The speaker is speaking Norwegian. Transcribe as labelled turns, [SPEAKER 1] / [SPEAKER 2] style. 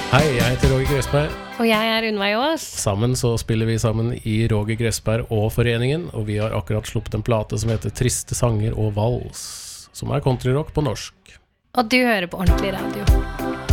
[SPEAKER 1] Hei, jeg heter Roger Grøsberg.
[SPEAKER 2] Og jeg er Unnveig Aas.
[SPEAKER 1] Sammen så spiller vi sammen i Roger Grøsberg og Foreningen, og vi har akkurat sluppet en plate som heter Triste sanger og vals, som er countryrock på norsk.
[SPEAKER 2] Og du hører på Ordentlig Radio.